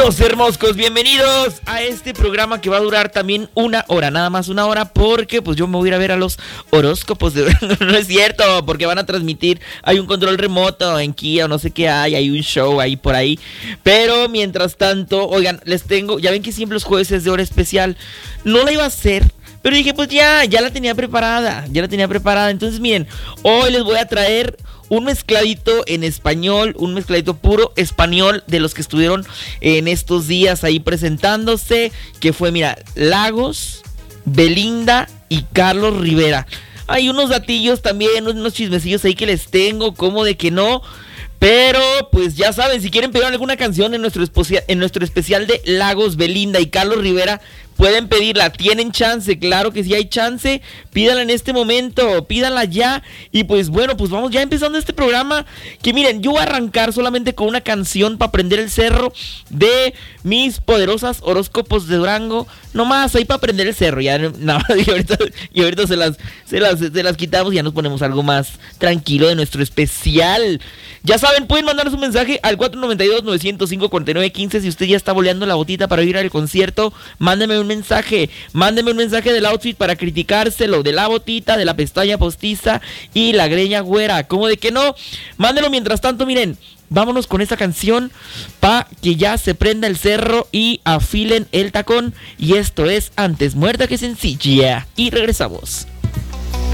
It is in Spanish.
Los hermoscos, bienvenidos a este programa que va a durar también 1 hora, nada más 1 hora, porque pues yo me voy a ir a ver a los horóscopos de... No es cierto, porque van a transmitir, hay un control remoto en Kia o no sé qué hay un show ahí por ahí, pero mientras tanto, oigan, les tengo, ya ven que siempre los jueves es de hora especial, no la iba a hacer, pero dije pues ya la tenía preparada, entonces miren, hoy les voy a traer un mezcladito en español, un mezcladito puro español de los que estuvieron en estos días ahí presentándose, que fue, mira, Lagos, Belinda y Carlos Rivera. Hay unos datillos también, unos chismecillos ahí que les tengo, como de que no. Pero, pues ya saben, si quieren pedir alguna canción en nuestro especial de Lagos, Belinda y Carlos Rivera, pueden pedirla, tienen chance, claro que sí hay chance, pídanla en este momento, pídanla ya. Y pues bueno, pues vamos ya empezando este programa, que miren, yo voy a arrancar solamente con una canción para prender el cerro de mis poderosas horóscopos de Durango, nomás ahí para prender el cerro, ya nada, y ahorita se las quitamos y ya nos ponemos algo más tranquilo de nuestro especial. Ya saben, pueden mandarnos un mensaje al 492-905-4915 si usted ya está boleando la botita para ir al concierto. Mándeme un mensaje del outfit para criticárselo, de la botita, de la pestaña postiza y la greña güera. ¿Cómo de que no? Mándenlo. Mientras tanto, miren, vámonos con esta canción pa' que ya se prenda el cerro y afilen el tacón. Y esto es Antes Muerta que Sencilla. Y regresamos.